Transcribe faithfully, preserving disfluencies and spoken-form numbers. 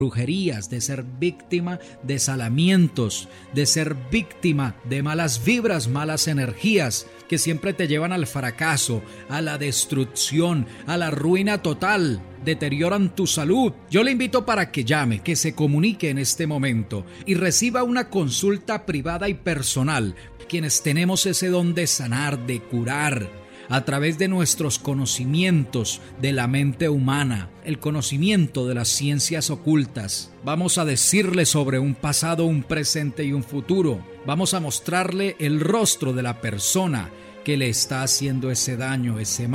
brujerías, de ser víctima de salamientos, de ser víctima de malas vibras, malas energías que siempre te llevan al fracaso, a la destrucción, a la ruina total, deterioran tu salud. Yo le invito para que llame, que se comunique en este momento y reciba una consulta privada y personal. Quienes tenemos ese don de sanar, de curar, a través de nuestros conocimientos de la mente humana, el conocimiento de las ciencias ocultas. Vamos a decirle sobre un pasado, un presente y un futuro. Vamos a mostrarle el rostro de la persona que le está haciendo ese daño, ese mal.